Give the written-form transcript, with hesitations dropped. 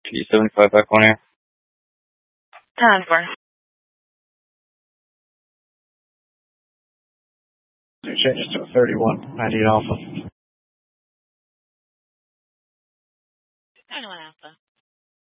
T75 back on air. Time for. Changes to 31, 98 Alpha. 91 Alpha.